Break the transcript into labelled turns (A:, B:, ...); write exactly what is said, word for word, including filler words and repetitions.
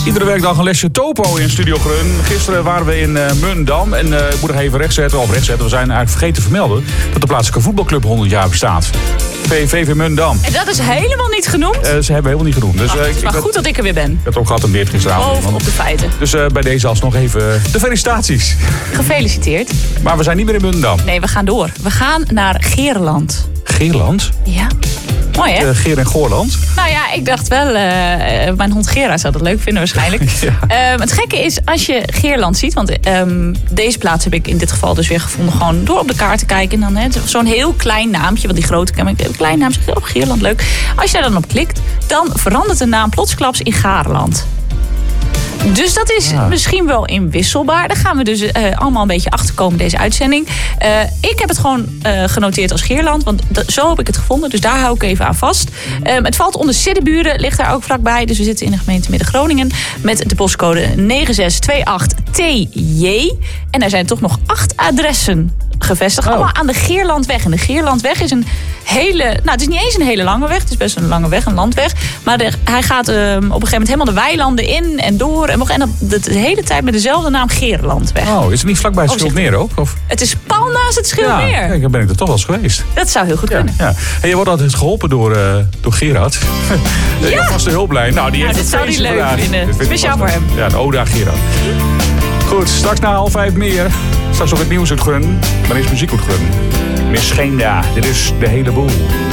A: Iedere werkdag een lesje topo in Studio Grun. Gisteren waren we in uh, Muntendam. En uh, ik moet nog even rechtzetten, of rechtzetten. We zijn eigenlijk vergeten te vermelden dat de plaatselijke voetbalclub honderd jaar bestaat. V V V Muntendam.
B: En dat is helemaal niet genoemd?
A: Uh, ze hebben helemaal niet genoemd. Dus,
B: Ach,
A: uh,
B: het is
A: ik,
B: maar
A: ik
B: goed dat ik er weer ben.
A: Ik heb ook geattendeerd gisteravond.
B: Boven op de feiten.
A: Dus uh, bij deze alsnog even de felicitaties.
B: Gefeliciteerd.
A: Maar we zijn niet meer in Muntendam.
B: Nee, we gaan door. We gaan naar Geerland.
A: Geerland?
B: Ja. Mooi, hè?
A: Uh, Geer en Goorland.
B: Nou ja, ik dacht wel, uh, mijn hond Gera zou dat leuk vinden waarschijnlijk. Ja. Um, het gekke is, als je Geerland ziet, want um, deze plaats heb ik in dit geval dus weer gevonden, gewoon door op de kaart te kijken. En dan zo'n heel klein naampje, want die grote ken ik, een klein naam, zeg je, oh, Geerland, leuk. Als je daar dan op klikt, dan verandert de naam plotsklaps in Gaarland. Dus dat is ja. misschien wel inwisselbaar. Daar gaan we dus uh, allemaal een beetje achterkomen deze uitzending. Uh, ik heb het gewoon uh, genoteerd als Geerland, want d- zo heb ik het gevonden. Dus daar hou ik even aan vast. Um, het valt onder Siddeburen, ligt daar ook vlakbij. Dus we zitten in de gemeente Midden-Groningen met de postcode negen zes twee acht T J. En er zijn toch nog acht adressen gevestigd. Oh. Allemaal aan de Geerlandweg. En de Geerlandweg is een hele... Nou, het is niet eens een hele lange weg. Het is best een lange weg, een landweg. Maar de, hij gaat um, op een gegeven moment helemaal de weilanden in en door. En, en dat de hele tijd met dezelfde naam Geerlandweg.
A: Oh, is het niet vlakbij het Schildmeer ook? Of?
B: Het is pal naast het Schildmeer.
A: Ja, kijk, dan ben ik er toch wel eens geweest.
B: Dat zou heel goed
A: ja,
B: kunnen.
A: Ja. En je wordt altijd geholpen door, uh, door Gerard. Ja. Ja, vaste hulplijn. Nou, die
B: nou,
A: heeft
B: dit zou hij leuk
A: vandaag.
B: vinden. Speciaal voor hem.
A: Ja, een ode aan Gerard. Goed, straks na half vijf meer. Straks ook het nieuws uit Grun. Maar is muziek uit Grun. Miss Scheenda, dit is De Hele Boel.